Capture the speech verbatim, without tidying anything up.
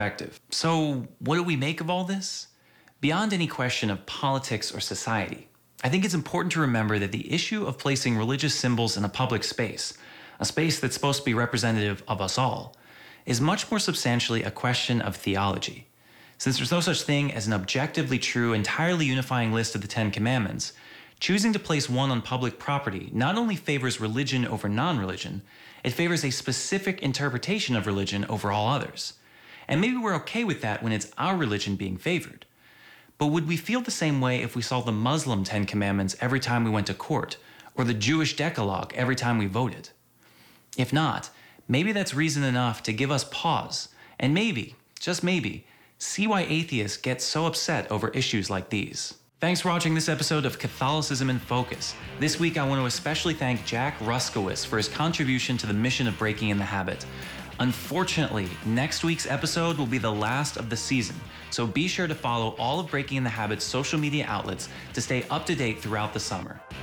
perspective. So, what do we make of all this? Beyond any question of politics or society, I think it's important to remember that the issue of placing religious symbols in a public space, a space that's supposed to be representative of us all, is much more substantially a question of theology. Since there's no such thing as an objectively true, entirely unifying list of the Ten Commandments, choosing to place one on public property not only favors religion over non-religion, it favors a specific interpretation of religion over all others. And maybe we're okay with that when it's our religion being favored. But would we feel the same way if we saw the Muslim Ten Commandments every time we went to court, or the Jewish Decalogue every time we voted? If not, maybe that's reason enough to give us pause, and maybe, just maybe, see why atheists get so upset over issues like these. Thanks for watching this episode of Catholicism in Focus. This week I want to especially thank Jack Ruskowitz for his contribution to the mission of Breaking in the Habit. Unfortunately, next week's episode will be the last of the season, so be sure to follow all of Breaking in the Habit's social media outlets to stay up to date throughout the summer.